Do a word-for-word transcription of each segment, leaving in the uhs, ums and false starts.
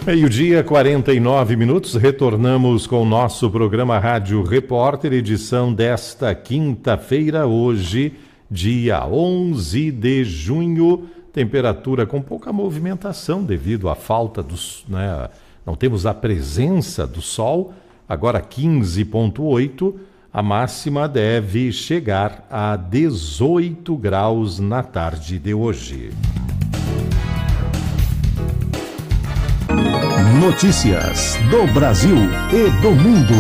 Meio-dia, quarenta e nove minutos, retornamos com o nosso programa Rádio Repórter, edição desta quinta-feira, hoje, dia onze de junho, temperatura com pouca movimentação devido à falta dos, né, não temos a presença do sol, agora quinze vírgula oito, a máxima deve chegar a dezoito graus na tarde de hoje. Notícias do Brasil e do mundo.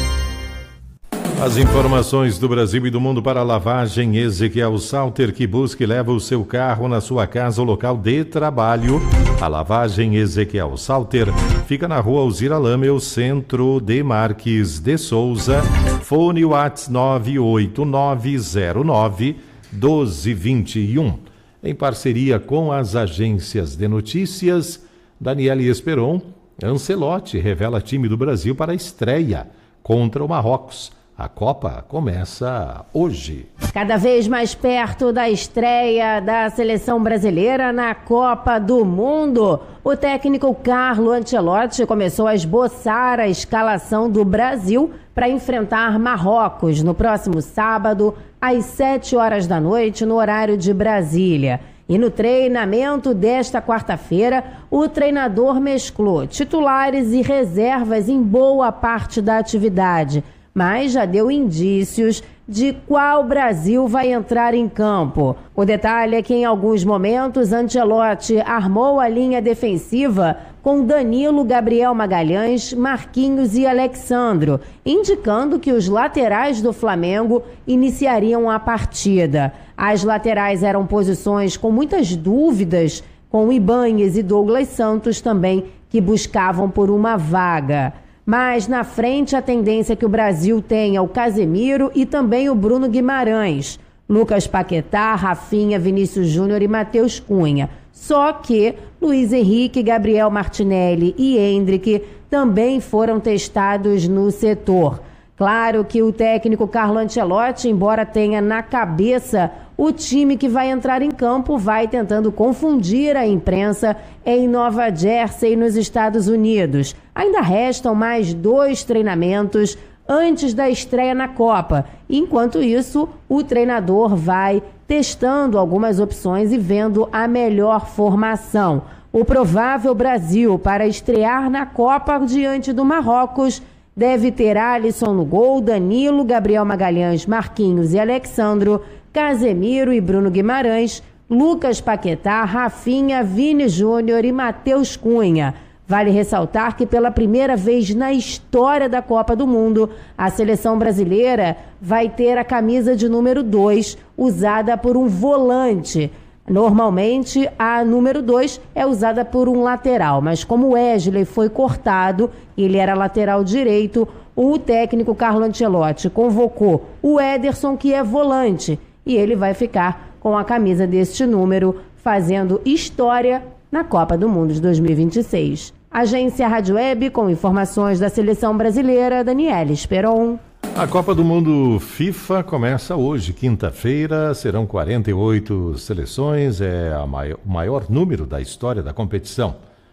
As informações do Brasil e do mundo para a lavagem. Ezequiel Salter, que busca e leva o seu carro na sua casa ou local de trabalho. A lavagem Ezequiel Salter fica na rua Alzira Lamel, centro de Marques de Souza. Fone WhatsApp nove oito nove zero nove um dois dois um. Em parceria com as agências de notícias, Daniele Esperon, Ancelotti revela time do Brasil para a estreia contra o Marrocos. A Copa começa hoje. Cada vez mais perto da estreia da seleção brasileira na Copa do Mundo, o técnico Carlo Ancelotti começou a esboçar a escalação do Brasil para enfrentar Marrocos no próximo sábado, às sete horas da noite, no horário de Brasília. E no treinamento desta quarta-feira, o treinador mesclou titulares e reservas em boa parte da atividade, mas já deu indícios de qual Brasil vai entrar em campo. O detalhe é que em alguns momentos Ancelotti armou a linha defensiva com Danilo, Gabriel Magalhães, Marquinhos e Alexandro, indicando que os laterais do Flamengo iniciariam a partida. As laterais eram posições com muitas dúvidas, com Ibanez e Douglas Santos também, que buscavam por uma vaga. Mas na frente a tendência é que o Brasil tenha o Casemiro e também o Bruno Guimarães, Lucas Paquetá, Rafinha, Vinícius Júnior e Matheus Cunha. Só que Luiz Henrique, Gabriel Martinelli e Endrick também foram testados no setor. Claro que o técnico Carlo Ancelotti, embora tenha na cabeça o time que vai entrar em campo, vai tentando confundir a imprensa em Nova Jersey, nos Estados Unidos. Ainda restam mais dois treinamentos antes da estreia na Copa. Enquanto isso, o treinador vai testando algumas opções e vendo a melhor formação. O provável Brasil para estrear na Copa diante do Marrocos deve ter Alisson no gol, Danilo, Gabriel Magalhães, Marquinhos e Alexandro, Casemiro e Bruno Guimarães, Lucas Paquetá, Rafinha, Vini Júnior e Matheus Cunha. Vale ressaltar que pela primeira vez na história da Copa do Mundo, a seleção brasileira vai ter a camisa de número dois, usada por um volante. Normalmente, a número dois é usada por um lateral, mas como o Wesley foi cortado, ele era lateral direito, o técnico Carlo Ancelotti convocou o Ederson, que é volante, e ele vai ficar com a camisa deste número, fazendo história na Copa do Mundo de dois mil e vinte e seis. Agência Rádio Web, com informações da seleção brasileira, Daniele Esperon. A Copa do Mundo FIFA começa hoje, quinta-feira, serão quarenta e oito seleções, é a maior, o maior número da história da competição.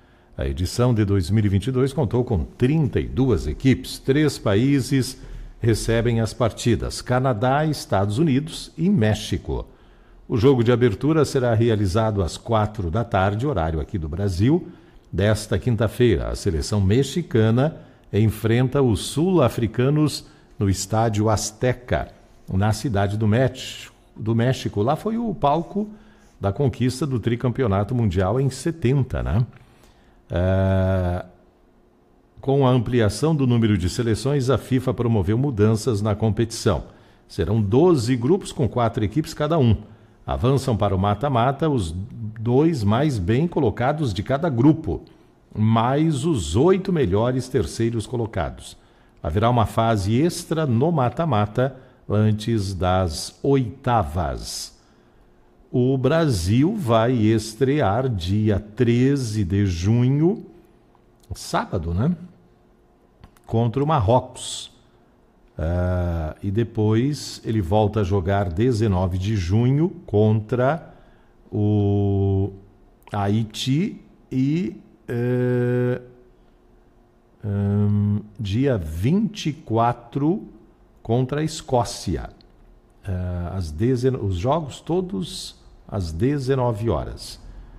A edição de dois mil e vinte e dois contou com trinta e duas equipes, três países recebem as partidas: Canadá, Estados Unidos e México. O jogo de abertura será realizado às quatro da tarde, horário aqui do Brasil, desta quinta-feira. A seleção mexicana enfrenta os sul-africanos no estádio Azteca, na cidade do México. do México. Lá foi o palco da conquista do tricampeonato mundial em setenta, né? É... Com a ampliação do número de seleções, a FIFA promoveu mudanças na competição. Serão doze grupos com quatro equipes cada um. Avançam para o mata-mata os dois mais bem colocados de cada grupo, mais os oito melhores terceiros colocados. Haverá uma fase extra no mata-mata antes das oitavas. O Brasil vai estrear dia treze de junho, sábado, né? Contra o Marrocos. Uh, e depois ele volta a jogar dezenove de junho contra o Haiti e uh, hum, dia vinte e quatro contra a Escócia. Uh, às dezen... Os jogos todos às dezenove horas.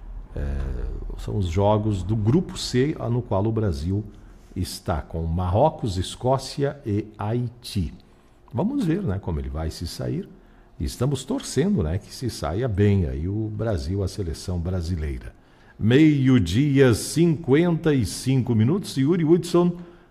Uh, são os jogos do Grupo C, no qual o Brasil está, com Marrocos, Escócia e Haiti. Vamos ver, né, como ele vai se sair. Estamos torcendo, né, que se saia bem aí o Brasil, a seleção brasileira. Meio-dia, cinquenta e cinco minutos. Yuri Hudson,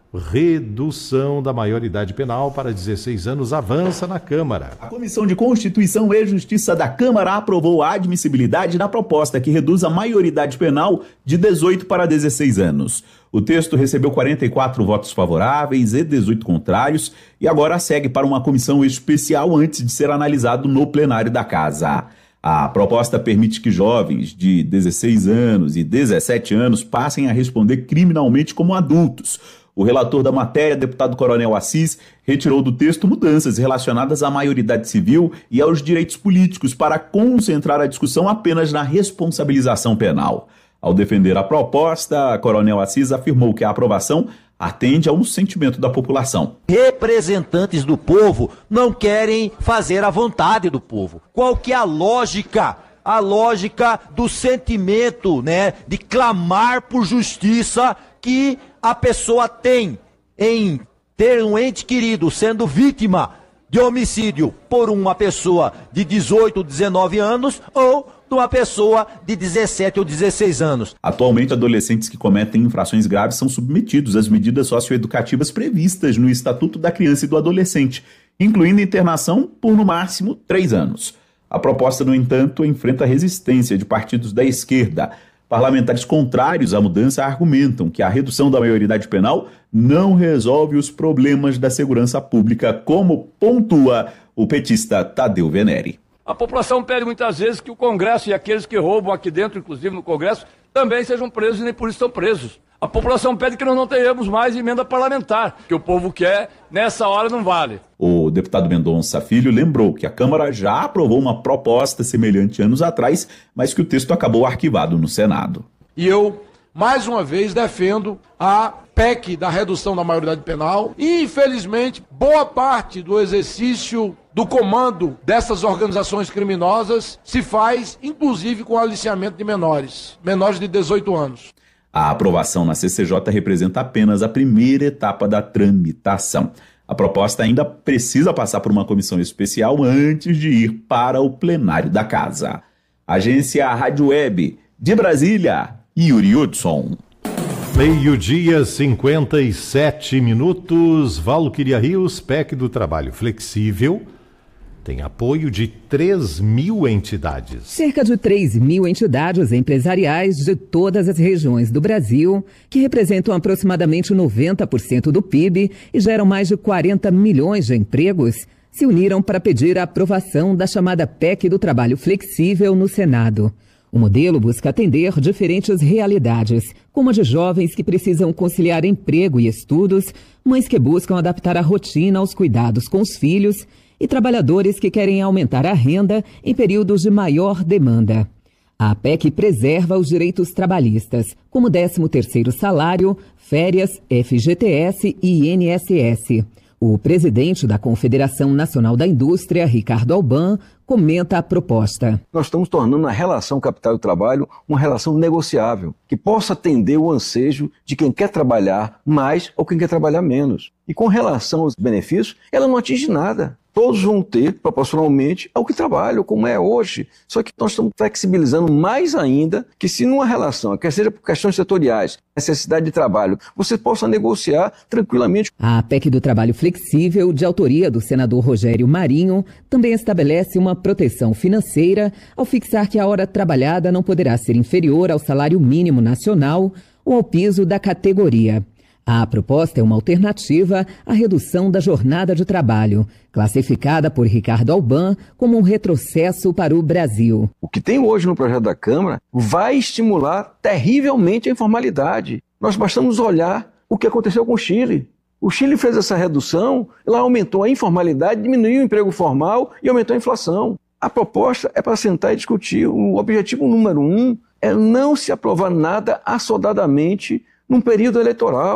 redução da maioridade penal para dezesseis anos avança na Câmara. A Comissão de Constituição e Justiça da Câmara aprovou a admissibilidade da proposta que reduz a maioridade penal de dezoito para dezesseis anos. O texto recebeu quarenta e quatro votos favoráveis e dezoito contrários e agora segue para uma comissão especial antes de ser analisado no plenário da Casa. A proposta permite que jovens de dezesseis anos e dezessete anos passem a responder criminalmente como adultos. O relator da matéria, deputado Coronel Assis, retirou do texto mudanças relacionadas à maioridade civil e aos direitos políticos para concentrar a discussão apenas na responsabilização penal. Ao defender a proposta, Coronel Assis afirmou que a aprovação atende a um sentimento da população. Representantes do povo não querem fazer a vontade do povo. Qual que é a lógica? A lógica do sentimento, né, de clamar por justiça que a pessoa tem em ter um ente querido sendo vítima de homicídio por uma pessoa de dezoito, dezenove anos ou de uma pessoa de dezessete ou dezesseis anos. Atualmente, adolescentes que cometem infrações graves são submetidos às medidas socioeducativas previstas no Estatuto da Criança e do Adolescente, incluindo internação por, no máximo, três anos. A proposta, no entanto, enfrenta resistência de partidos da esquerda. Parlamentares contrários à mudança argumentam que a redução da maioridade penal não resolve os problemas da segurança pública, como pontua o petista Tadeu Venere. A população pede muitas vezes que o Congresso e aqueles que roubam aqui dentro, inclusive no Congresso, também sejam presos e nem por isso estão presos. A população pede que nós não tenhamos mais emenda parlamentar, que o povo quer, nessa hora não vale. O deputado Mendonça Filho lembrou que a Câmara já aprovou uma proposta semelhante anos atrás, mas que o texto acabou arquivado no Senado. E eu, mais uma vez, defendo a P E C da redução da maioridade penal e, infelizmente, boa parte do exercício do comando dessas organizações criminosas se faz, inclusive, com aliciamento de menores, menores de dezoito anos. A aprovação na C C J representa apenas a primeira etapa da tramitação. A proposta ainda precisa passar por uma comissão especial antes de ir para o plenário da Casa. Agência Rádio Web de Brasília, Yuri Hudson. Meio-dia, cinquenta e sete minutos. Valquíria Rios, P E C do Trabalho Flexível, tem apoio de três mil entidades. Cerca de três mil entidades empresariais de todas as regiões do Brasil, que representam aproximadamente noventa por cento do P I B e geram mais de quarenta milhões de empregos, se uniram para pedir a aprovação da chamada P E C do Trabalho Flexível no Senado. O modelo busca atender diferentes realidades, como a de jovens que precisam conciliar emprego e estudos, mães que buscam adaptar a rotina aos cuidados com os filhos e trabalhadores que querem aumentar a renda em períodos de maior demanda. A P E C preserva os direitos trabalhistas, como décimo terceiro salário, férias, F G T S e I N S S. O presidente da Confederação Nacional da Indústria, Ricardo Alban, comenta a proposta. Nós estamos tornando a relação capital e trabalho uma relação negociável, que possa atender o ansejo de quem quer trabalhar mais ou quem quer trabalhar menos. E com relação aos benefícios, ela não atinge nada. Todos vão ter proporcionalmente ao que trabalham, como é hoje. Só que nós estamos flexibilizando mais ainda que se numa relação, quer seja por questões setoriais, necessidade de trabalho, você possa negociar tranquilamente. A P E C do Trabalho Flexível, de autoria do senador Rogério Marinho, também estabelece uma proteção financeira ao fixar que a hora trabalhada não poderá ser inferior ao salário mínimo nacional ou ao piso da categoria. A proposta é uma alternativa à redução da jornada de trabalho, classificada por Ricardo Alban como um retrocesso para o Brasil. O que tem hoje no projeto da Câmara vai estimular terrivelmente a informalidade. Nós bastamos olhar o que aconteceu com o Chile. O Chile fez essa redução, lá aumentou a informalidade, diminuiu o emprego formal e aumentou a inflação. A proposta é para sentar e discutir. O objetivo número um é não se aprovar nada assodadamente num período eleitoral.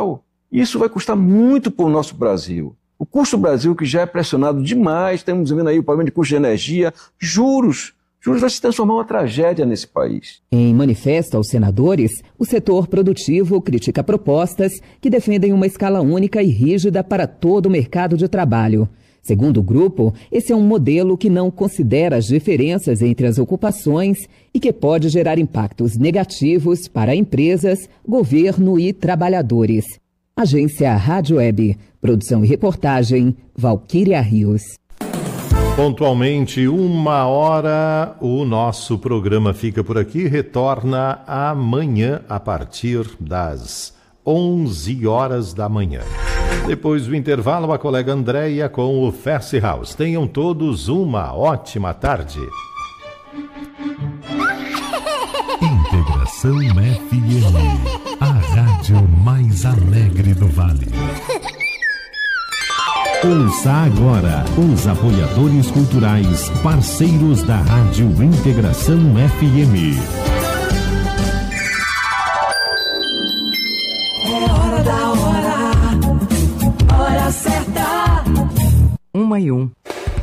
Isso vai custar muito para o nosso Brasil. O custo do Brasil, que já é pressionado demais, estamos vendo aí o problema de custo de energia, juros. Juros vai se transformar em uma tragédia nesse país. Em manifesto aos senadores, o setor produtivo critica propostas que defendem uma escala única e rígida para todo o mercado de trabalho. Segundo o grupo, esse é um modelo que não considera as diferenças entre as ocupações e que pode gerar impactos negativos para empresas, governo e trabalhadores. Agência Rádio Web. Produção e reportagem, Valquíria Rios. Pontualmente, uma hora, o nosso programa fica por aqui. Retorna amanhã a partir das onze horas da manhã. Depois do intervalo, a colega Andréia com o Fast House. Tenham todos uma ótima tarde. Integração F M, a rádio mais alegre do Vale. Ouça agora os apoiadores culturais, parceiros da Rádio Integração F M. É hora da hora, hora certa. Uma e um.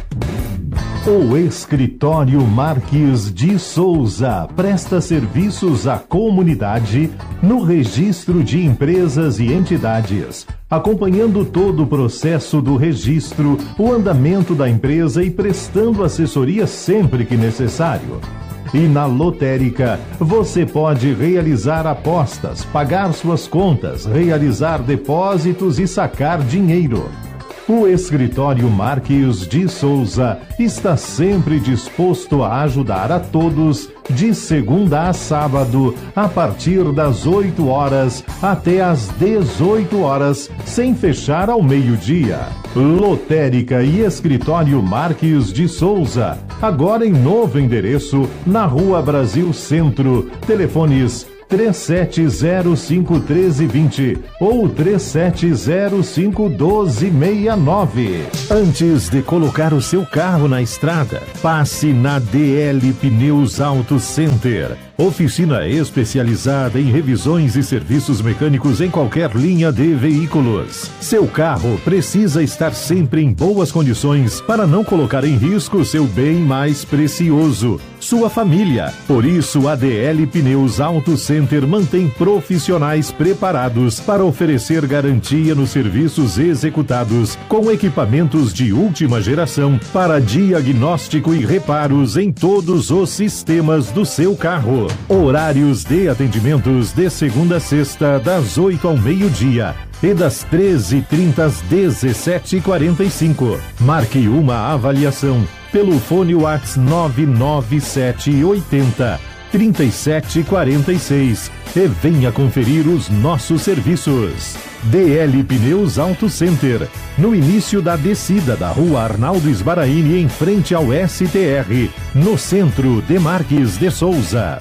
O Escritório Marques de Souza presta serviços à comunidade no registro de empresas e entidades, acompanhando todo o processo do registro, o andamento da empresa e prestando assessoria sempre que necessário. E na lotérica, você pode realizar apostas, pagar suas contas, realizar depósitos e sacar dinheiro. O Escritório Marques de Souza está sempre disposto a ajudar a todos, de segunda a sábado, a partir das oito horas até às dezoito horas, sem fechar ao meio-dia. Lotérica e Escritório Marques de Souza, agora em novo endereço, na Rua Brasil Centro. Telefones três sete zero cinco um três dois zero ou três sete zero cinco um dois seis nove. Antes de colocar o seu carro na estrada, passe na D L Pneus Auto Center. Oficina especializada em revisões e serviços mecânicos em qualquer linha de veículos. Seu carro precisa estar sempre em boas condições para não colocar em risco seu bem mais precioso, sua família. Por isso, a D L Pneus Auto Center mantém profissionais preparados para oferecer garantia nos serviços executados com equipamentos de última geração para diagnóstico e reparos em todos os sistemas do seu carro. Horários de atendimentos de segunda a sexta, das oito ao meio-dia e das treze e trinta às dezessete e quarenta e cinco. Marque uma avaliação pelo fone WhatsApp nove nove sete oito zero, três sete quatro seis e venha conferir os nossos serviços. D L Pneus Auto Center, no início da descida da Rua Arnaldo Sbaraini, em frente ao S T R, no centro de Marques de Souza.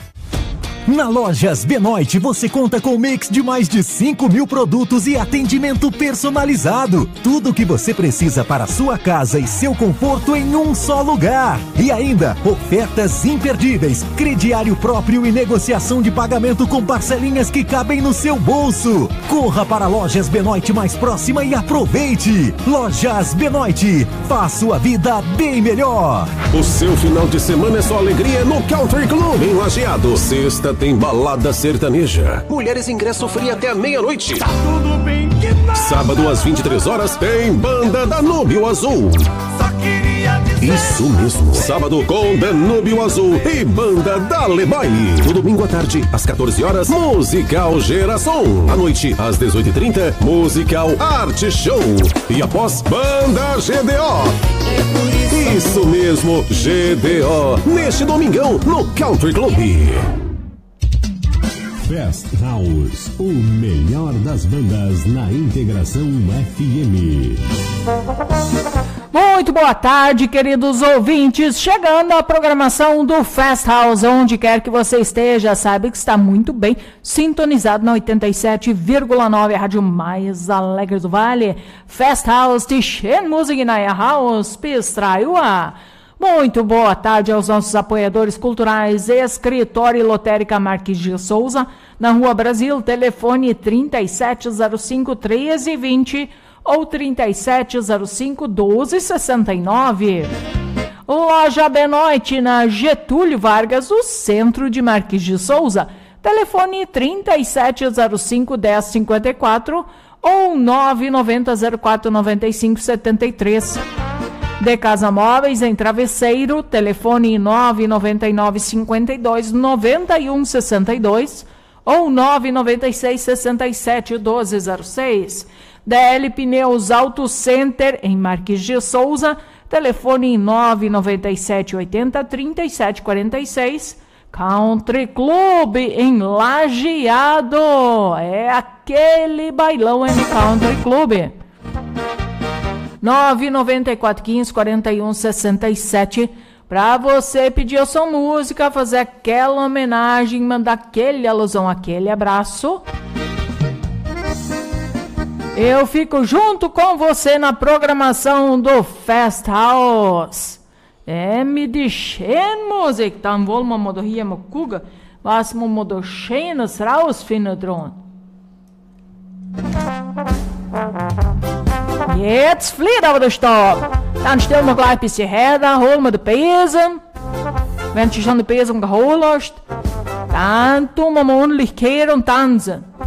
Na Lojas Benoit você conta com um mix de mais de cinco mil produtos e atendimento personalizado. Tudo o que você precisa para a sua casa e seu conforto em um só lugar. E ainda, ofertas imperdíveis, crediário próprio e negociação de pagamento com parcelinhas que cabem no seu bolso. Corra para a Lojas Benoit mais próxima e aproveite. Lojas Benoit, faça sua vida bem melhor. O seu final de semana é só alegria no Country Club em Lajeado. Sexta tem balada sertaneja. Mulheres ingresso free até a meia-noite. Tá tudo bem que tá. Sábado às vinte e três horas tem Banda Danúbio Azul. Só queria dizer. Isso mesmo. Sábado com Danúbio Azul e Banda Dale Baile. No domingo à tarde, às quatorze horas, Musical Geração. À noite, às dezoito e trinta, Musical Arte Show. E após, Banda G D O. Isso mesmo, G D O. Neste domingão, no Country Club. Fast House, o melhor das bandas na Integração F M. Muito boa tarde, queridos ouvintes. Chegando a programação do Fast House, onde quer que você esteja, sabe que está muito bem sintonizado na oitenta e sete vírgula nove, a rádio mais alegre do Vale. Fast House, Tishen Music na House, Pistraiua. Muito boa tarde aos nossos apoiadores culturais, Escritório e Lotérica Marques de Souza, na Rua Brasil, telefone trinta e sete zero cinco, treze vinte ou trinta e sete zero cinco, doze sessenta e nove. Loja Benoit, na Getúlio Vargas, o centro de Marques de Souza, telefone trinta e sete zero cinco, dez cinquenta e quatro ou nove nove zero zero quatro nove cinco sete três. De Casa Móveis em Travesseiro, telefone nove nove nove, cinquenta e dois, noventa e um sessenta e dois ou nove nove seis, sessenta e sete, doze zero seis. D L Pneus Auto Center em Marques de Souza, telefone nove nove sete, oitenta, trinta e sete quarenta e seis. Country Club em Lajeado, é aquele bailão em Country Club. nove nove quatro, quinze, quarenta e um, sessenta e sete. Pra você pedir a sua música, fazer aquela homenagem, mandar aquele alusão, aquele abraço. Eu fico junto com você na programação do Fest House. É, me deixen musik, dann wollen wir mal da hier mal gucken, was wir mal da Schönes rausfinden dran. Jetzt flieht aber der Stab. Dann stellen wir gleich ein bisschen her, dann holen wir den Besen. Wenn du schon den Besen geholt hast, dann tun wir mal ordentlich kehren und tanzen.